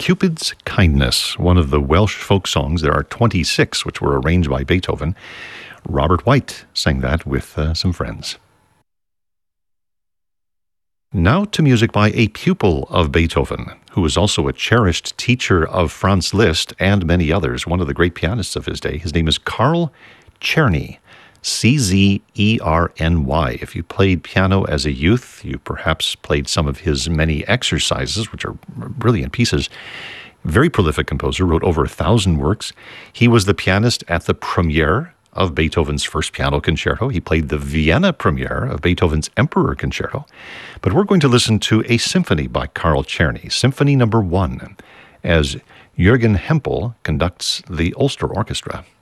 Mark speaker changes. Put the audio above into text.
Speaker 1: Cupid's Kindness, one of the Welsh folk songs. There are 26 which were arranged by Beethoven. Robert White sang that with some friends. Now to music by a pupil of Beethoven, who was also a cherished teacher of Franz Liszt and many others, one of the great pianists of his day. His name is Carl Czerny, Czerny. If you played piano as a youth, you perhaps played some of his many exercises, which are brilliant pieces. Very prolific composer, wrote over 1,000 works. He was the pianist at the premiere of Beethoven's first piano concerto. He played the Vienna premiere of Beethoven's Emperor Concerto. But we're going to listen to a symphony by Carl Czerny, Symphony No. 1, as Jürgen Hempel conducts the Ulster Orchestra.